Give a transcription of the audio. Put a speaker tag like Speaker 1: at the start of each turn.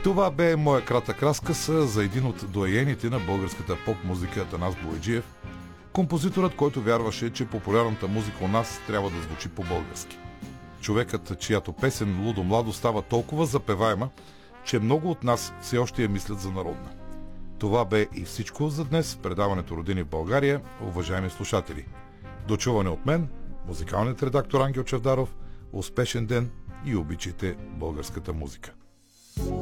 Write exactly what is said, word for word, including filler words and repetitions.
Speaker 1: Това бе моя кратък разказ за един от доайените на българската поп-музика Атанас Бояджиев, композиторът, който вярваше, че популярната музика у нас трябва да звучи по-български. Човекът, чиято песен "Лудо младо" става толкова запеваема, че много от нас все още я мислят за народна. Това бе и всичко за днес в предаването "Родини в България", уважаеми слушатели. До чуване от мен, музикалният редактор Ангел Чавдаров. Успешен ден и обичайте българската музика!